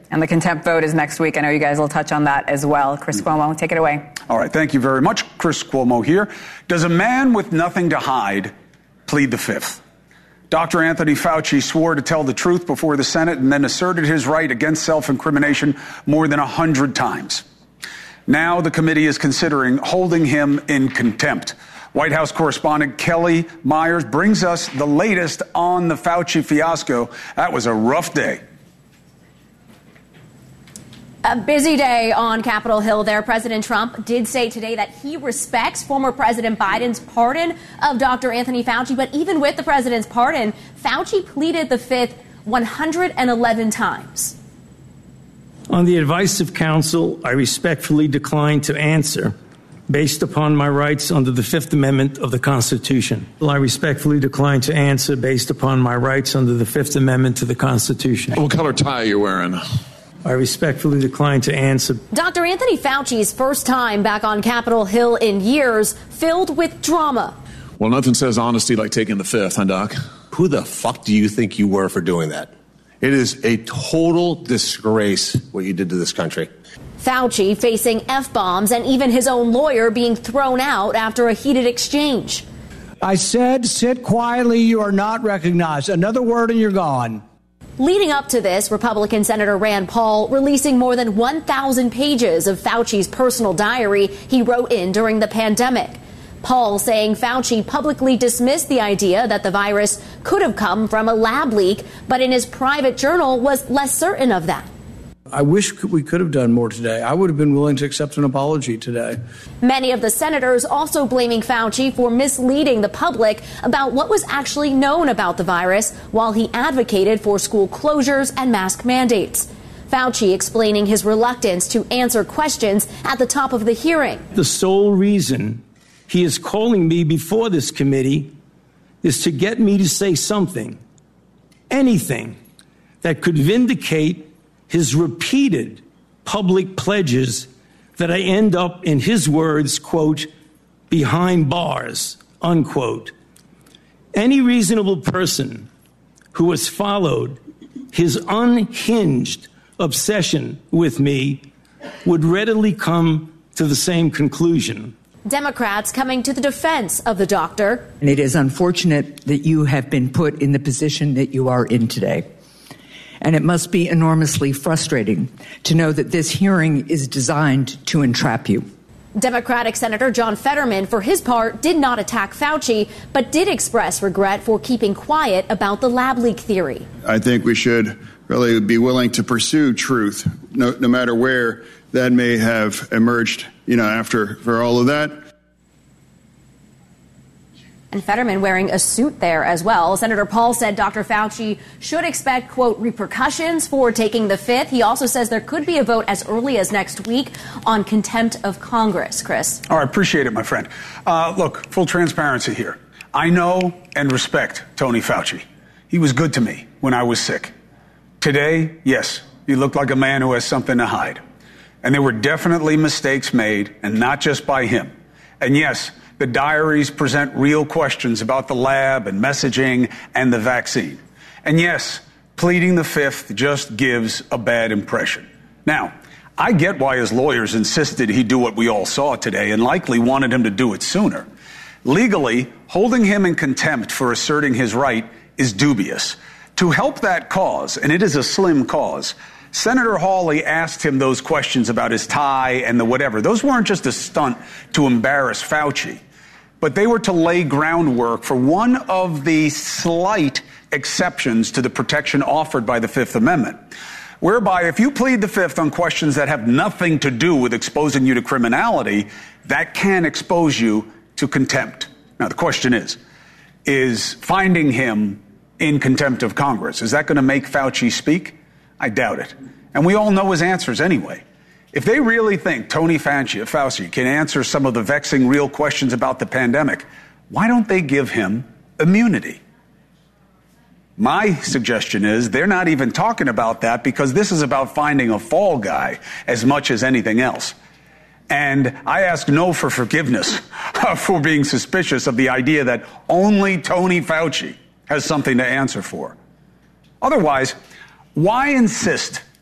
And the contempt vote is next week. I know you guys will touch on that as well. Chris Cuomo, take it away. All right. Thank you very much. Chris Cuomo here. Does a man with nothing to hide plead the fifth? Dr. Anthony Fauci swore to tell the truth before the Senate and then asserted his right against self-incrimination more than 100 times. Now the committee is considering holding him in contempt. White House correspondent Kelly Myers brings us the latest on the Fauci fiasco. That was a rough day. A busy day on Capitol Hill there. President Trump did say today that he respects former President Biden's pardon of Dr. Anthony Fauci. But even with the president's pardon, Fauci pleaded the fifth 111 times. On the advice of counsel, I respectfully decline to answer based upon my rights under the Fifth Amendment of the Constitution. I respectfully decline to answer based upon my rights under the Fifth Amendment to the Constitution. What color tie are you wearing? I respectfully decline to answer. Dr. Anthony Fauci's first time back on Capitol Hill in years, filled with drama. Well, nothing says honesty like taking the fifth, huh, Doc? Who the fuck do you think you were for doing that? It is a total disgrace what you did to this country. Fauci facing F-bombs and even his own lawyer being thrown out after a heated exchange. I said, sit quietly, you are not recognized. Another word and you're gone. Leading up to this, Republican Senator Rand Paul releasing more than 1,000 pages of Fauci's personal diary he wrote in during the pandemic. Paul saying Fauci publicly dismissed the idea that the virus could have come from a lab leak, but in his private journal was less certain of that. I wish we could have done more today. I would have been willing to accept an apology today. Many of the senators also blaming Fauci for misleading the public about what was actually known about the virus while he advocated for school closures and mask mandates. Fauci explaining his reluctance to answer questions at the top of the hearing. The sole reason he is calling me before this committee is to get me to say something, anything, that could vindicate his repeated public pledges that I end up, in his words, quote, behind bars, unquote. Any reasonable person who has followed his unhinged obsession with me would readily come to the same conclusion. Democrats coming to the defense of the doctor. And it is unfortunate that you have been put in the position that you are in today. And it must be enormously frustrating to know that this hearing is designed to entrap you. Democratic Senator John Fetterman, for his part, did not attack Fauci, but did express regret for keeping quiet about the lab leak theory. I think we should really be willing to pursue truth, no matter where that may have emerged, for all of that. And Fetterman wearing a suit there as well. Senator Paul said Dr. Fauci should expect, quote, repercussions for taking the fifth. He also says there could be a vote as early as next week on contempt of Congress. Chris. All right. Appreciate it, my friend. Look, full transparency here. I know and respect Tony Fauci. He was good to me when I was sick. Today, yes, he looked like a man who has something to hide. And there were definitely mistakes made, and not just by him. And yes, the diaries present real questions about the lab and messaging and the vaccine. And yes, pleading the fifth just gives a bad impression. Now, I get why his lawyers insisted he do what we all saw today and likely wanted him to do it sooner. Legally, holding him in contempt for asserting his right is dubious. To help that cause, and it is a slim cause, Senator Hawley asked him those questions about his tie and the whatever. Those weren't just a stunt to embarrass Fauci, but they were to lay groundwork for one of the slight exceptions to the protection offered by the Fifth Amendment, whereby if you plead the fifth on questions that have nothing to do with exposing you to criminality, that can expose you to contempt. Now, the question is finding him in contempt of Congress, is that going to make Fauci speak? I doubt it. And we all know his answers anyway. If they really think Tony Fauci can answer some of the vexing real questions about the pandemic, why don't they give him immunity? My suggestion is they're not even talking about that because this is about finding a fall guy as much as anything else. And I ask no for forgiveness for being suspicious of the idea that only Tony Fauci has something to answer for. Otherwise, why insist